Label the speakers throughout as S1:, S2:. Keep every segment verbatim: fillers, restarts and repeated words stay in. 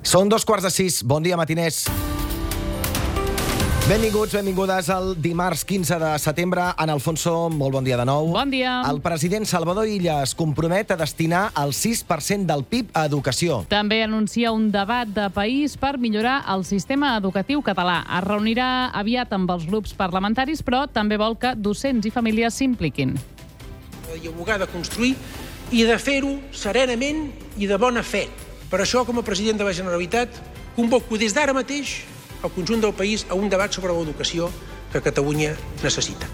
S1: Són dos quarts de sis. Bon dia, matiners. Benvinguts, benvingudes al dimarts quinze de setembre. Ana Alfonso, molt bon dia de nou.
S2: Bon dia.
S1: El president Salvador Illa es compromet a destinar el sis per cent del P I B a educació.
S2: També anuncia un debat de país per millorar el sistema educatiu català. Es reunirà aviat amb els grups parlamentaris, però també vol que docents i famílies s'impliquin.
S3: I abogar de construir i de fer-ho serenament i de bona fe. Per això, com a president de la Generalitat, convoco des d'ara mateix el conjunt del país a un debat sobre l'educació que Catalunya necessita.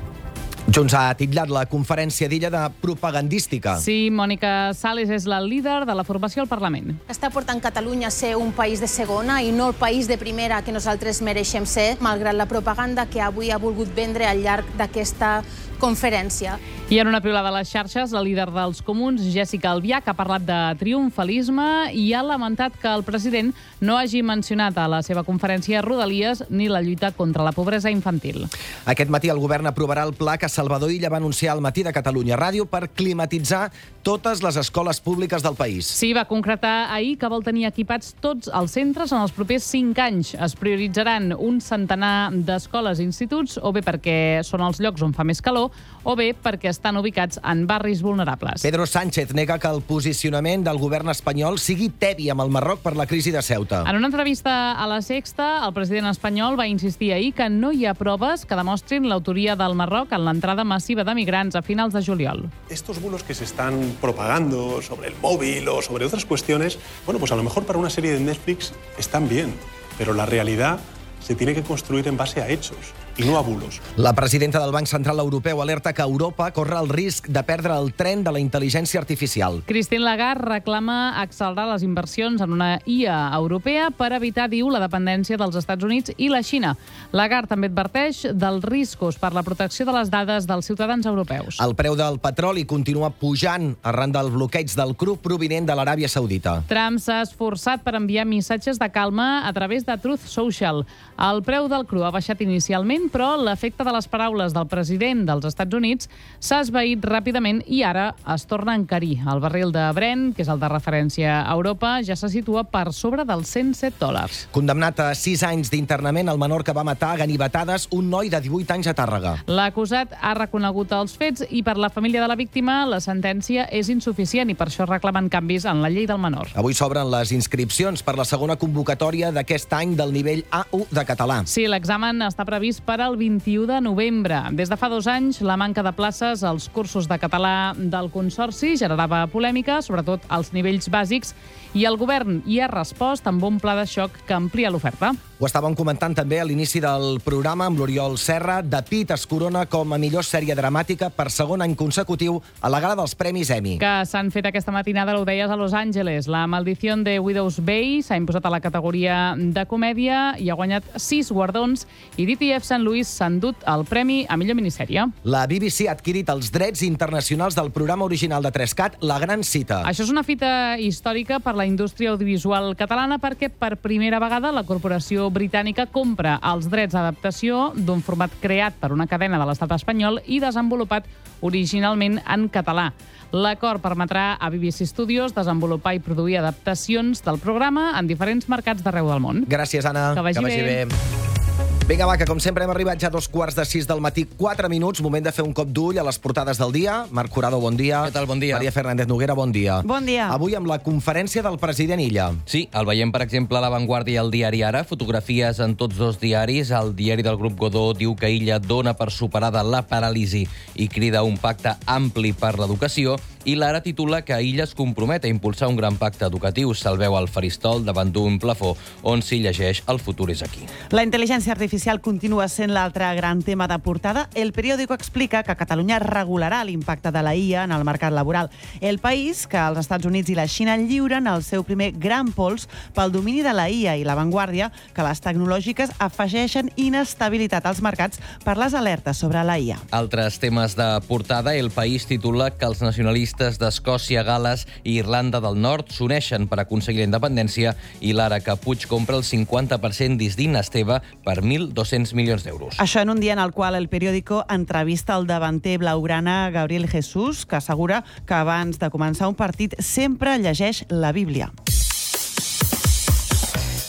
S1: Junts ha titllat la conferència d'Illa de propagandística.
S2: Sí, Mònica Sales és la líder de la formació al Parlament.
S4: Està portant Catalunya a ser un país de segona i no el país de primera que nosaltres mereixem ser, malgrat la propaganda que avui ha volgut vendre al llarg d'aquesta conferència.
S2: I en una piulada a les xarxes, la líder dels comuns, Jessica Albiach, ha parlat de triomfalisme i ha lamentat que el president no hagi mencionat a la seva conferència Rodalies ni la lluita contra la pobresa infantil.
S1: Aquest matí el govern aprovarà el pla que Salvador Illa va anunciar al matí de Catalunya Ràdio per climatitzar totes les escoles públiques del país.
S2: Sí, va concretar ahir que vol tenir equipats tots els centres en els propers cinc anys. Es prioritzaran un centenar d'escoles i instituts, o bé perquè són els llocs on fa més calor, o bé perquè estan ubicats en barris vulnerables.
S1: Pedro Sánchez nega que el posicionament del govern espanyol sigui tebi amb el Marroc per la crisi de Ceuta.
S2: En una entrevista a La Sexta, el president espanyol va insistir ahir que no hi ha proves que demostrin l'autoria del Marroc en l'entrada massiva de migrants a finals de juliol.
S5: Estos bulos que se están propagando sobre el móvil o sobre otras cuestiones, bueno, pues a lo mejor para una serie de Netflix están bien, pero la realidad se tiene que construir en base a hechos i no a bulos.
S1: La presidenta del Banc Central Europeu alerta que Europa corre el risc de perdre el tren de la intel·ligència artificial.
S2: Christine Lagarde reclama accelerar les inversions en una I A europea per evitar, diu, la dependència dels Estats Units i la Xina. Lagarde també adverteix dels riscos per la protecció de les dades dels ciutadans europeus.
S1: El preu del petroli continua pujant arran del bloqueig del cru provinent de l'Aràbia Saudita.
S2: Trump s'ha esforçat per enviar missatges de calma a través de Truth Social. El preu del cru ha baixat inicialment, però l'efecte de les paraules del president dels Estats Units s'ha esvaït ràpidament i ara es torna a encarir. El barril de Brent, que és el de referència a Europa, ja se situa per sobre dels cent set dòlars.
S1: Condemnat a sis anys d'internament el menor que va matar a ganivetades un noi de divuit anys a Tàrrega.
S2: L'acusat ha reconegut els fets i per la família de la víctima la sentència és insuficient i per això reclamen canvis en la llei del menor.
S1: Avui s'obren les inscripcions per la segona convocatòria d'aquest any del nivell A u de català.
S2: Sí, l'examen està previst per al vint-i-u de novembre. Des de fa dos anys, la manca de places als cursos de català del Consorci generava polèmica, sobretot als nivells bàsics, i el govern hi ha respost amb un pla de xoc que amplia l'oferta.
S1: Ho estàvem comentant també a l'inici del programa amb l'Oriol Serra. De Pitt es corona com a millor sèrie dramàtica per segon any consecutiu a la gala dels Premis Emmy.
S2: Que s'han fet aquesta matinada, ho deies, a Los Angeles. La maldición de Widow's Bay s'ha imposat a la categoria de comèdia i ha guanyat sis guardons i D T F Saint Louis s'ha endut el premi a millor minissèrie.
S1: La B B C ha adquirit els drets internacionals del programa original de Trescat, La Gran Cita.
S2: Això és una fita històrica per la indústria audiovisual catalana perquè per primera vegada la corporació britànica compra els drets d'adaptació d'un format creat per una cadena de l'estat espanyol i desenvolupat originalment en català. L'acord permetrà a B B C Studios desenvolupar i produir adaptacions del programa en diferents mercats d'arreu del món.
S1: Gràcies, Anna.
S2: Que vagi,
S1: que vagi bé. bé. Vinga, va, que com sempre hem arribat ja a dos quarts de sis del matí, quatre minuts, moment de fer un cop d'ull a les portades del dia. Marc Curado, bon dia.
S6: Què tal, bon dia.
S1: Maria Fernández Noguera, bon dia.
S7: Bon dia.
S1: Avui amb la conferència del president Illa.
S6: Sí, el veiem, per exemple, a La Vanguardia i al diari Ara, fotografies en tots dos diaris. El diari del grup Godó diu que Illa dona per superada la paràlisi i crida un pacte ampli per l'educació, i l'Ara titula que Illa es compromet a impulsar un gran pacte educatiu. Se'l veu al faristol davant d'un plafó on s'hi llegeix "El futur és aquí".
S7: La intel·ligència artificial continua sent l'altre gran tema de portada. El periòdico explica que Catalunya regularà l'impacte de la I A en el mercat laboral. El país, que els Estats Units i la Xina lliuren el seu primer gran pols pel domini de la I A, i La Vanguardia, que les tecnològiques afegeixen inestabilitat als mercats per les alertes sobre la I A.
S6: Altres temes de portada. El País titula que els nacionalistes d'Escòcia, Gales i Irlanda del Nord s'uneixen per aconseguir la independència, i l'Ara que Puig compra el cinquanta per cent d'Isdin Esteve per mil dos-cents milions d'euros.
S7: Això en un dia en el qual el periòdico entrevista el davanter blaugrana Gabriel Jesús, que assegura que abans de començar un partit sempre llegeix la Bíblia.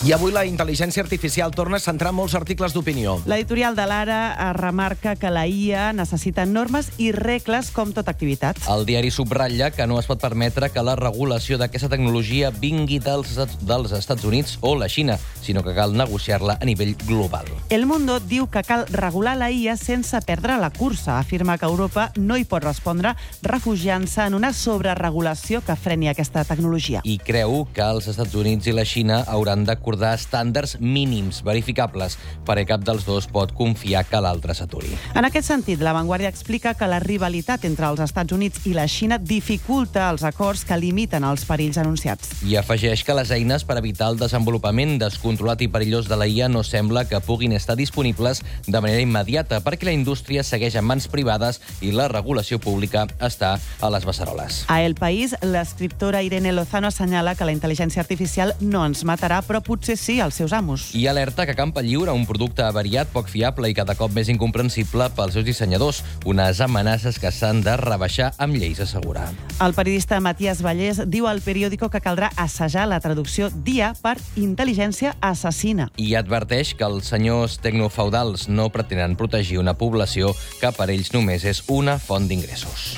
S1: I avui la intel·ligència artificial torna a centrar molts articles d'opinió.
S7: L'editorial de l'Ara remarca que la I A necessita normes i regles com tota activitat.
S6: El diari subratlla que no es pot permetre que la regulació d'aquesta tecnologia vingui dels, dels Estats Units o la Xina, sinó que cal negociar-la a nivell global.
S7: El Mundo diu que cal regular la I A sense perdre la cursa. Afirma que Europa no hi pot respondre refugiant-se en una sobreregulació que freni aquesta tecnologia.
S6: I creu que els Estats Units i la Xina hauran d'acordar estàndards mínims verificables perquè cap dels dos pot confiar que l'altre s'aturi.
S7: En aquest sentit, La Vanguardia explica que la rivalitat entre els Estats Units i la Xina dificulta els acords que limiten els perills anunciats.
S6: I afegeix que les eines per evitar el desenvolupament descontrolat i perillós de la I A no sembla que puguin estar disponibles de manera immediata perquè la indústria segueix en mans privades i la regulació pública està a les beceroles.
S7: A El País, l'escriptora Irene Lozano assenyala que la intel·ligència artificial no ens matarà, però potser sí els seus amos.
S6: I alerta que Campa Lliure, un producte avariat, poc fiable i cada cop més incomprensible pels seus dissenyadors, unes amenaces que s'han de rebaixar amb lleis, assegura.
S7: El periodista Matías Vallès diu al periòdico que caldrà assajar la traducció d'I A per intel·ligència assassina.
S6: I adverteix que els senyors tecnofeudals no pretenen protegir una població que per ells només és una font d'ingressos.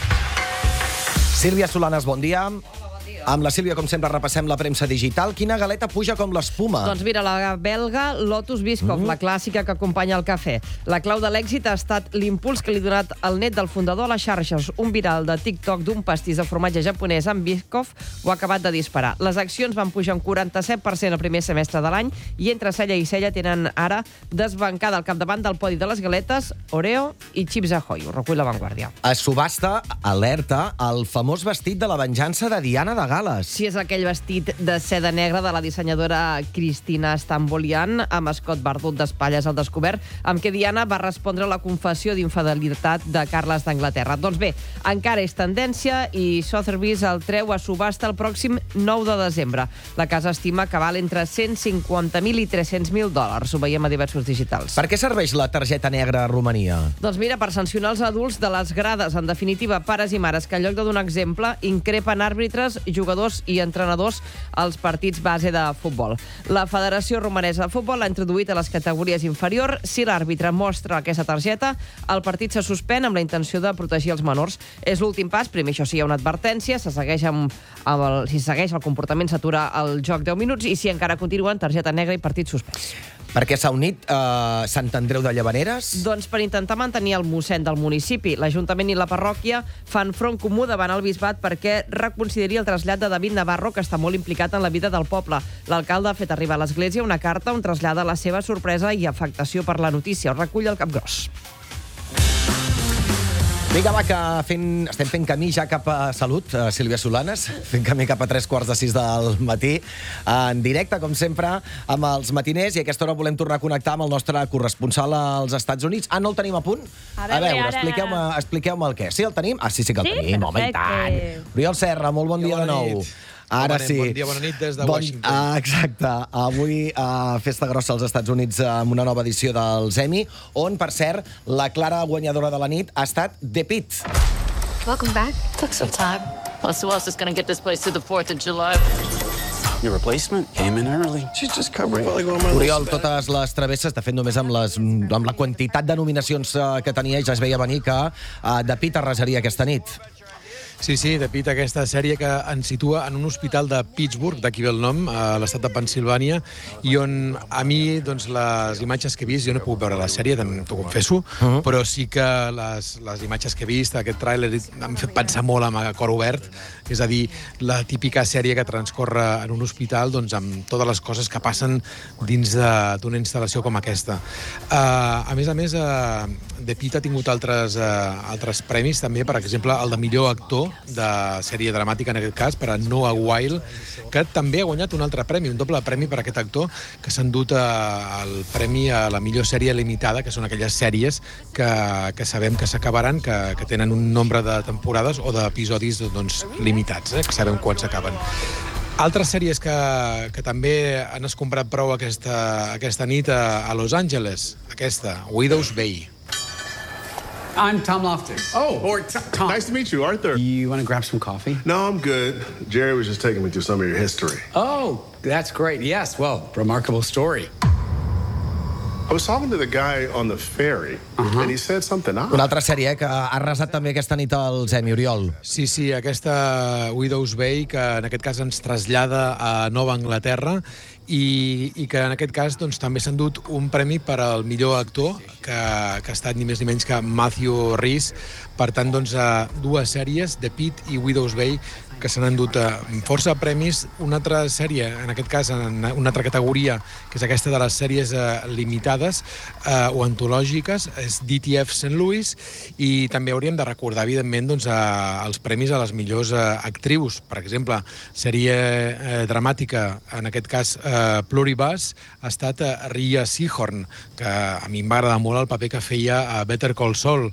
S1: Sílvia Solanes, bon dia. Amb la Sílvia, com sempre, repassem la premsa digital. Quina galeta puja com l'espuma?
S8: Doncs mira, la belga Lotus Biscoff, mm. la clàssica que acompanya el cafè. La clau de l'èxit ha estat l'impuls que li ha donat el net del fundador a les xarxes. Un viral de TikTok d'un pastís de formatge japonès amb Biscoff ho ha acabat de disparar. Les accions van pujar un quaranta-set per cent el primer semestre de l'any i entre cella i cella tenen ara desbancada al capdavant del podi de les galetes Oreo i Chips Ahoy. Ho recull La Vanguardia.
S1: Es subhasta, alerta, el famós vestit de la venjança de Diana de Gales.
S8: Sí, és aquell vestit de seda negra de la dissenyadora Cristina Stambolian amb escot bardut d'espatlles al descobert, amb què Diana va respondre a la confessió d'infidelitat de Carles d'Anglaterra. Doncs bé, encara és tendència i Sotheby's el treu a subhasta el pròxim nou de desembre. La casa estima que val entre cent cinquanta mil i tres-cents mil dòlars. Ho veiem a diversos digitals.
S1: Per què serveix la targeta negra a Romania?
S8: Doncs mira, per sancionar els adults de les grades, en definitiva, pares i mares que en lloc de donar exemple increpen àrbitres, jugadors i entrenadors als partits base de futbol. La Federació Romanesa de Futbol l'ha introduït a les categories inferior. Si l'àrbitre mostra aquesta targeta, el partit se suspèn amb la intenció de protegir els menors. És l'últim pas, primer això sí, hi ha una advertència, se segueix amb, amb el, si segueix el comportament s'atura el joc deu minuts i si encara continuen, targeta negra i partit suspès.
S1: Per què s'ha unit eh, Sant Andreu de Llavaneres?
S8: Doncs per intentar mantenir el mossèn del municipi. L'Ajuntament i la parròquia fan front comú davant el bisbat perquè reconsideri el trasllat de David Navarro, que està molt implicat en la vida del poble. L'alcalde ha fet arribar a l'església una carta on trasllada la seva sorpresa i afectació per la notícia. Ho recull el Capgròs.
S1: Vinga, va, que fent, estem fent camí ja cap a Salut, uh, Sílvia Solanes, fent camí cap a tres quarts de sis del matí, en directe, com sempre, amb els matiners, i a aquesta hora volem tornar a connectar amb el nostre corresponsal als Estats Units. Ah, no el tenim a punt?
S2: A
S1: a
S2: veure,
S1: veure,
S2: ara...
S1: expliqueu-me expliqueu el què. Sí, el tenim? Ah, sí, sí que el
S2: Sí?
S1: tenim, home, i tant. Oriol Serra, molt bon dia de nou. Ara sí.
S9: Bon dia, bona nit des de
S1: bon,
S9: Washington.
S1: Uh, exacte. Avui, uh, festa grossa als Estats Units amb una nova edició dels Emmy, on, per cert, la clara guanyadora de la nit ha estat The Pitt.
S10: Welcome back. Took some time. Plus, who else is going to get this place to the fourth of July?
S11: Your replacement came in early. She's just covering.
S1: Oriol, totes les travesses, de fet, només amb, les, amb la quantitat de nominacions uh, que tenia, ja es veia venir que uh, The Pitt arrasaria aquesta nit.
S9: Sí, sí, The Pitt, aquesta sèrie que ens situa en un hospital de Pittsburgh, d'aquí ve el nom, a l'estat de Pennsilvània, i on a mi, doncs, les imatges que he vist, jo no he pogut veure la sèrie, t'ho confesso, uh-huh. però sí que les, les imatges que he vist, aquest tràiler, m'han fet pensar molt amb cor obert, és a dir, la típica sèrie que transcorre en un hospital, doncs, amb totes les coses que passen dins d'una instal·lació com aquesta. Uh, a més a més, uh, The Pitt ha tingut altres, uh, altres premis, també, per exemple, el de millor actor de sèrie dramàtica, en aquest cas, per a Noah Wyle, que també ha guanyat un altre premi, un doble premi per a aquest actor, que s'ha endut el premi a la millor sèrie limitada, que són aquelles sèries que, que sabem que s'acabaran, que, que tenen un nombre de temporades o d'episodis doncs, limitats, eh, que sabem quan s'acaben. Altres sèries que, que també han escombrat prou aquesta, aquesta nit a, a Los Angeles, aquesta, Widow's Bay.
S12: I'm Tom Loftus.
S13: Oh,
S12: Or t- Tom.
S13: nice to meet you, Arthur.
S12: You want to grab some coffee?
S13: No, I'm good. Jerry was just taking me through some of your history.
S12: Oh, that's great. Yes, well, remarkable story.
S13: I was talking to the guy on the ferry,
S12: Uh-huh.
S13: and he said something odd.
S1: Una altra sèrie eh, que ha arrasat també aquesta nit al Emmy, Oriol.
S9: Sí, sí, aquesta Widow's Bay, que en aquest cas ens trasllada a Nova Anglaterra i, i que en aquest cas doncs, també s'ha endut un premi per al millor actor, que, que ha estat ni més ni menys que Matthew Rhys. Per tant, doncs, a dues sèries, The Pitt i Widow's Bay, que s'han endut força premis. Una altra sèrie, en aquest cas, en una altra categoria, que és aquesta de les sèries eh, limitades eh, o antològiques, és D T F Saint Louis, i també hauríem de recordar, evidentment, doncs, eh, els premis a les millors eh, actrius. Per exemple, sèrie eh, dramàtica, en aquest cas, eh, Pluribus, ha estat eh, Rhea Seehorn, que a mi em va agradar molt el paper que feia a Better Call Saul.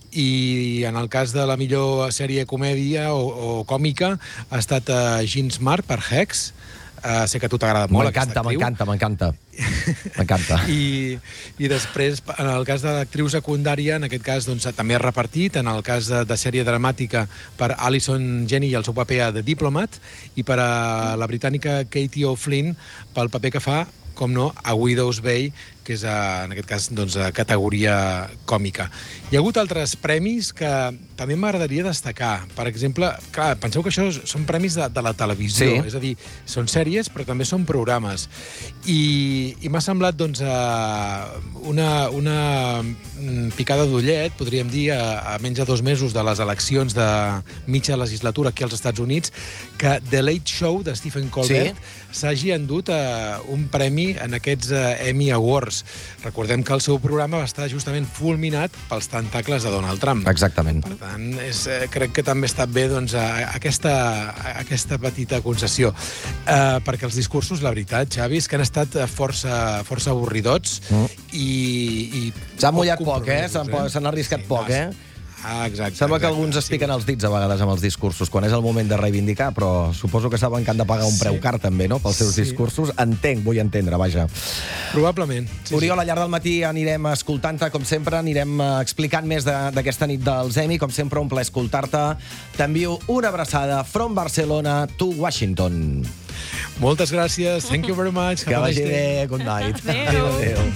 S9: I en el cas de la millor sèrie comèdia o, o còmica ha estat uh, Jean Smart per Hex. Uh, sé que a tu t'agrada molt aquesta actriu.
S1: M'encanta, m'encanta, m'encanta.
S9: I, I després, en el cas de l'actriu secundària, en aquest cas doncs, també ha repartit, en el cas de, de sèrie dramàtica per Alison Janney i el seu paper a The Diplomat, i per a la britànica Katie O'Flynn pel paper que fa, com no, a Widow's Bay, que és, a, en aquest cas, doncs, a categoria còmica. Hi ha hagut altres premis que també m'agradaria destacar. Per exemple, clar, penseu que això són premis de, de la televisió,
S1: Sí.
S9: és a dir, són sèries, però també són programes. I, i m'ha semblat, doncs, una, una picada d'ullet, podríem dir, a, a menys de dos mesos de les eleccions de mitja legislatura aquí als Estats Units, que The Late Show de Stephen Colbert s'hagi endut uh, un premi en aquests uh, Emmy Awards. Recordem que el seu programa va estar justament fulminat pels tentacles de Donald Trump.
S1: Exactament.
S9: Per tant, és, eh, crec que també ha estat bé doncs, a, a aquesta, a aquesta petita concessió. Eh, perquè els discursos, la veritat, Xavi, és que han estat força, força avorridots mm. i, i...
S1: S'ha mullat poc, eh? S'han eh? arriscat sí, poc, eh?
S9: Ah, exacte.
S1: Sembla que
S9: exacte,
S1: alguns es piquen
S9: sí.
S1: els dits a vegades amb els discursos, quan és el moment de reivindicar, però suposo que saben que han de pagar un preu
S9: Sí.
S1: car també, no?, pels seus
S9: Sí.
S1: discursos. Entenc, vull entendre, vaja.
S9: Probablement. Sí,
S1: Oriol, al llarg del matí anirem escoltant-te, com sempre, anirem eh, explicant més de- d'aquesta nit dels Emmy. Com sempre, un plaer escoltar-te. T'envio una abraçada from Barcelona to Washington.
S9: Moltes gràcies. Thank you very much.
S1: Que vagi bé. Good night.
S2: Adéu.
S1: Adéu.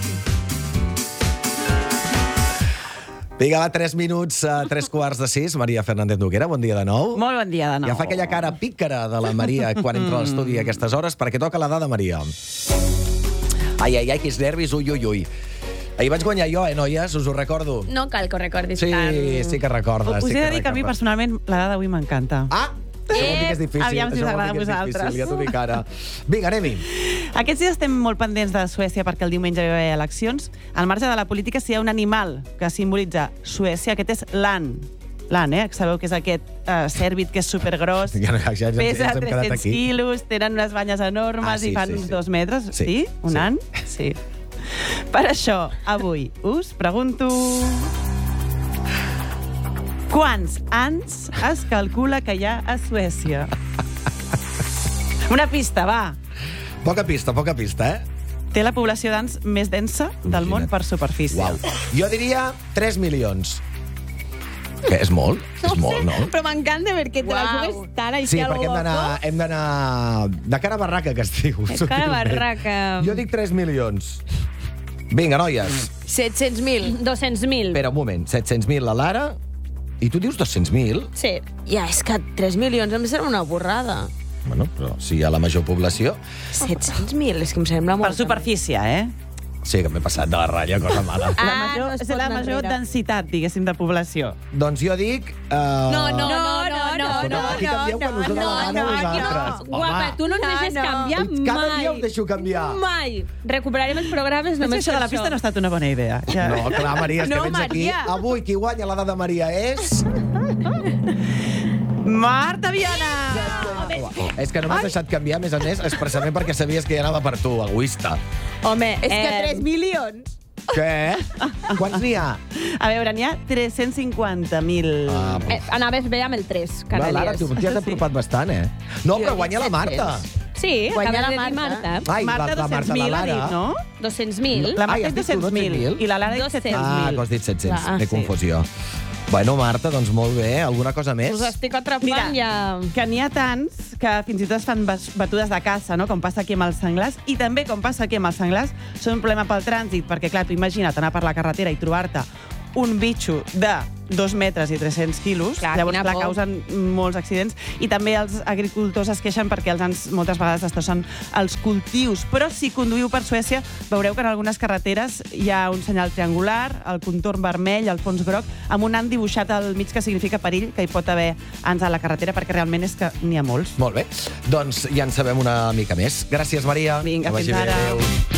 S1: Vinga, va, tres minuts a tres quarts de sis. Maria Fernández Noguera, bon dia de nou.
S7: Molt bon dia de nou.
S1: Ja fa aquella cara pícara de la Maria quan entra a l'estudi a aquestes hores, perquè toca l'edat de Maria. Ai, ai, ai, quins nervis, ui, ui, ui. Ahir vaig guanyar jo, eh, noies? Us ho recordo.
S14: No cal que ho recordis
S1: Sí,
S14: tant.
S1: sí que recordes.
S7: Us
S1: sí
S7: he
S1: que
S7: de dir que a mi
S1: recordes.
S7: personalment l'edat d'avui m'encanta.
S1: Ah! Això vol dir que és difícil.
S7: Aviam si
S1: això vol
S7: us agrada
S1: dir que és
S7: a
S1: difícil,
S7: vosaltres.
S1: Ja t'ho dic ara. Vinga, anem-hi.
S7: Aquests dies estem molt pendents de Suècia perquè el diumenge hi va haver eleccions. Al marge de la política, si hi ha un animal que simbolitza Suècia, aquest és l'an. L'an, eh? Sabeu que és aquest uh, cèrvid que és supergros,
S1: Ja, ja, ja, ja,
S7: pesa
S1: ja ens hem quedat
S7: tres-cents
S1: aquí.
S7: quilos, tenen unes banyes enormes
S1: Ah, sí,
S7: i fan
S1: sí,
S7: uns
S1: sí.
S7: dos metres.
S1: Sí,
S7: Sí? Un
S1: sí.
S7: an? Sí. Per això, avui us pregunto... Quants anys es calcula que hi ha a Suècia? Una pista, va.
S1: Poca pista, poca pista, eh?
S7: Té la població d'ants més densa del món per superfície.
S1: Uau. Jo diria tres milions. Que és molt, és molt, no?
S14: Però m'encanta perquè te la jugues tant així
S1: Sí,
S14: a lo
S1: perquè hem d'anar
S14: loco.
S1: hem d'anar de cara a barraca, que es diu.
S14: De cara a barraca.
S1: Jo dic tres milions. Vinga, noies.
S14: set-cents mil. dos-cents mil.
S1: Espera un moment. set-cents mil la Lara. I tu dius dos-cents mil?
S14: Sí. Ja, és que tres milions em sembla una borrada.
S1: Bueno, però si hi ha la major població...
S14: set-cents mil, és que em sembla molt...
S7: Per superfície, eh?
S1: Sí, que m'he passat de la ratlla, cosa mala.
S7: La
S14: Ah,
S7: major,
S14: no es
S7: és
S14: pot
S7: la
S14: anar
S7: major
S14: enrere.
S7: densitat, diguéssim, de població.
S1: Doncs jo dic... Uh...
S14: No, no, no, no, no,
S1: Escolta,
S14: no,
S1: aquí canvieu quan us dóna la gana
S14: no,
S1: a
S14: aquí
S1: vosaltres.
S14: no. Guapa, tu no ens deixes canviar
S1: Cada
S14: mai.
S1: dia us deixo canviar.
S14: Mai. Recuperarem els programes
S7: Només
S14: només
S7: això
S14: per
S7: de la pista no ha estat una bona idea. Ja.
S1: No, clar, Maria, és que
S14: No,
S1: vens aquí.
S14: Maria.
S1: Avui qui guanya l'edat de Maria és...
S7: Marta Viana!
S1: És que no m'has deixat canviar, a més a més, expressament perquè sabies que ja anava per tu, egoista.
S14: Home, és que
S7: Eh,
S14: tres milions.
S1: Què? Quants n'hi ha?
S7: A veure, n'hi ha tres-cents cinquanta mil.
S1: Ah,
S14: Eh, anaves bé amb el tres,
S1: la Lara,
S14: Canalies.
S1: tu t'hi has apropat bastant, eh? No, però guanya la Marta.
S14: Sí,
S15: Guanya
S14: acaba
S15: la
S14: de dir
S15: Marta.
S14: Marta.
S1: Ai,
S7: Marta,
S1: la- la
S7: dos-cents
S1: Marta, la
S7: mil ha
S1: Lara.
S7: dit, no?
S15: dos-cents mil.
S7: La
S1: Ai,
S7: Marta
S1: has
S7: és
S1: dit tu
S7: dos-cents mil
S1: dos-cents mil?
S7: i la Lara és set-cents mil.
S1: Ah, que has dit set-cents.
S7: Clar,
S1: M'he
S7: sí.
S1: confusió. Bueno, Marta, doncs molt bé. Alguna cosa més?
S15: Us estic atrapant
S7: Mira,
S15: ja...
S7: que n'hi ha tants que fins i tot es fan bas- batudes de caça, no? Com passa aquí amb els senglars, i també, com passa aquí amb els senglars, són un problema pel trànsit, perquè, clar, tu imagina't anar per la carretera i trobar-te un bitxo de dos metres i tres-cents quilos,
S15: Clar,
S7: llavors,
S15: quina
S7: clar,
S15: por.
S7: causen molts accidents, i també els agricultors es queixen perquè els ans moltes vegades destrossen els cultius. Però si conduïu per Suècia, veureu que en algunes carreteres hi ha un senyal triangular, el contorn vermell, el fons groc, amb un ant dibuixat al mig que significa perill, que hi pot haver ants a la carretera, perquè realment és que n'hi ha molts.
S1: Molt bé. Doncs ja en sabem una mica més. Gràcies, Maria.
S7: Vinga,
S1: Que vagi
S7: fins
S1: bé.
S7: ara.
S1: Adéu.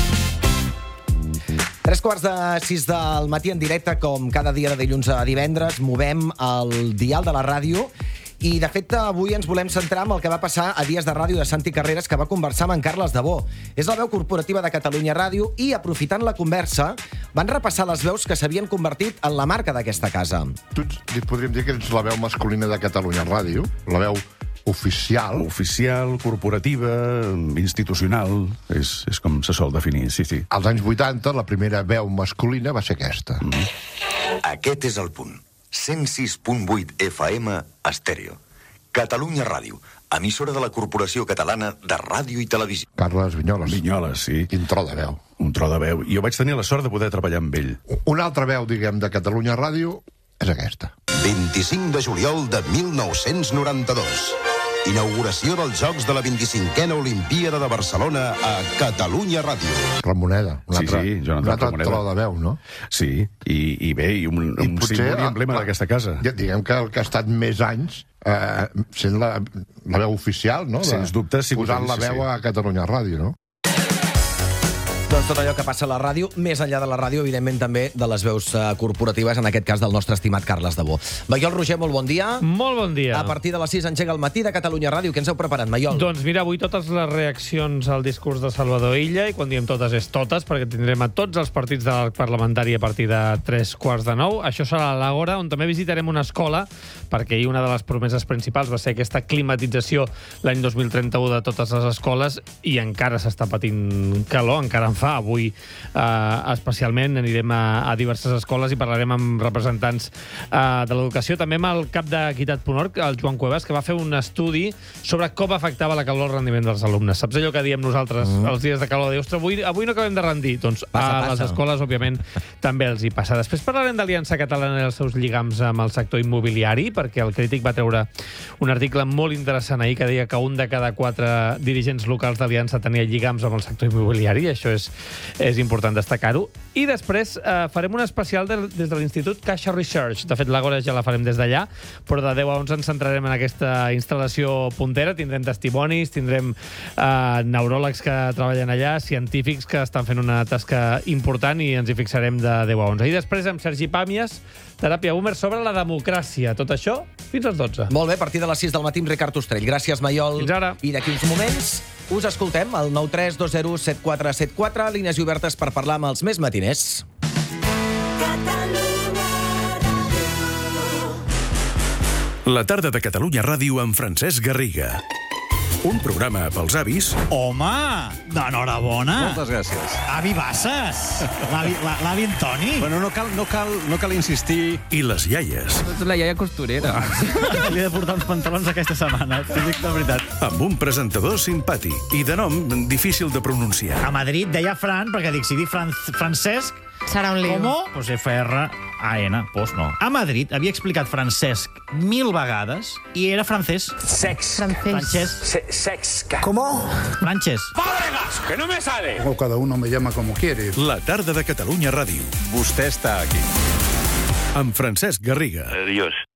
S1: Tres quarts de sis del matí en directe, com cada dia de dilluns a divendres, movem el dial de la ràdio i, de fet, avui ens volem centrar en el que va passar a Dies de Ràdio de Santi Carreras, que va conversar amb en Carles Debó. És la veu corporativa de Catalunya Ràdio i, aprofitant la conversa, van repassar les veus que s'havien convertit en la marca d'aquesta casa.
S13: Tu ets- podríem dir que ets la veu masculina de Catalunya Ràdio, la veu oficial.
S16: Oficial, corporativa, institucional, és, és com se sol definir, sí, sí.
S13: Als anys vuitanta, la primera veu masculina va ser aquesta.
S17: Aquest és el punt. cent sis punt vuit F M Estèreo. Catalunya Ràdio, emissora de la Corporació Catalana de Ràdio i Televisió.
S13: Carles Vinyoles.
S16: Vinyoles, sí.
S13: Quin tro de veu.
S16: Un tro de veu. Jo vaig tenir la sort de poder treballar amb ell.
S13: Una altra veu, diguem, de Catalunya Ràdio és aquesta.
S17: vint-i-cinc de juliol de mil nou-cents noranta-dos. Inauguració dels Jocs de la vint-i-cinquena Olimpíada de Barcelona a Catalunya Ràdio.
S13: Ramoneda. Un
S16: Sí,
S13: altre,
S16: sí, Jonathan
S13: un altre
S16: Ramoneda.
S13: tro de veu, no?
S16: Sí, i, i bé, i un, un símbol i emblema d'aquesta casa.
S13: Ja, diguem que el que ha estat més anys eh, sent la, la veu oficial, no?
S16: Sens dubte, sí.
S13: Posant la
S16: sí,
S13: veu
S16: sí.
S13: a Catalunya Ràdio, no?
S1: Doncs tot allò que passa a la ràdio, més enllà de la ràdio, evidentment també de les veus uh, corporatives, en aquest cas del nostre estimat Carles Debó. Maiol Roger, molt bon dia.
S18: Molt bon dia.
S1: A partir de les sis engega el matí de Catalunya Ràdio. Què ens heu preparat, Maiol?
S18: Doncs mira, avui totes les reaccions al discurs de Salvador Illa, i quan diem totes és totes, perquè tindrem a tots els partits de l'arc parlamentari a partir de tres quarts de nou. Això serà a l'Àgora, on també visitarem una escola, perquè ahir una de les promeses principals va ser aquesta climatització l'any dos mil trenta-u de totes les escoles, i encara s'està patint calor, encara en fa. Avui, eh, especialment, anirem a, a diverses escoles i parlarem amb representants eh, de l'educació. També amb el cap d'Equitat punt org, el Joan Cuevas, que va fer un estudi sobre com afectava la calor al rendiment dels alumnes. Saps allò que diem nosaltres mm. els dies de calor? De, ostres, avui, avui no acabem de rendir. Doncs
S1: passa,
S18: a
S1: passa.
S18: les escoles, òbviament, també els hi passa. Després parlarem d'Aliança Catalana i els seus lligams amb el sector immobiliari, perquè el Crític va treure un article molt interessant ahir que deia que un de cada quatre dirigents locals d'Aliança tenia lligams amb el sector immobiliari. Això és, és important destacar-ho. I després eh, farem un especial de, des de l'Institut Caixa Research. De fet, l'Àgora ja la farem des d'allà, però de deu a onze ens centrarem en aquesta instal·lació puntera. Tindrem testimonis, tindrem eh, neuròlegs que treballen allà, científics que estan fent una tasca important, i ens hi fixarem de deu a onze. I després amb Sergi Pàmies, Teràpia Boomer, sobre la democràcia. Tot això fins als dotze.
S1: Molt bé, a partir de les sis del matí amb Ricard Ostrell. Gràcies, Maiol.
S18: Fins ara.
S1: I d'aquí uns moments us escoltem al nou tres dos zero set quatre set quatre, línies obertes per parlar amb els més matiners.
S16: La tarda de Catalunya Ràdio amb Francesc Garriga. Un programa pels avis...
S19: Home, d'enhorabona.
S12: Moltes gràcies.
S19: Avi Bassas. L'avi la- l'avi Antoni.
S12: Bueno, no cal, no cal, no cal insistir.
S16: I les iaies.
S12: Ets la iaia costurera.
S19: Li he de portar uns pantalons aquesta setmana, t'ho dic de veritat.
S16: Amb un presentador simpàtic i de nom difícil de pronunciar.
S19: A Madrid deia Fran, perquè dic, si dic Fran Francesc...
S14: Serà un lío.
S19: Com? Pues F R A N, pues no. A Madrid havia explicat Francesc mil vegades i era francès.
S14: Sex.
S19: Francés.
S14: Sex.
S19: ¿Cómo? Francés.
S14: ¡Fábregas! ¡Que no me sale!
S20: O cada uno me llama como quiere.
S16: La tarda de Catalunya Ràdio.
S12: Vostè està aquí.
S16: Amb Francesc Garriga.
S21: Adiós.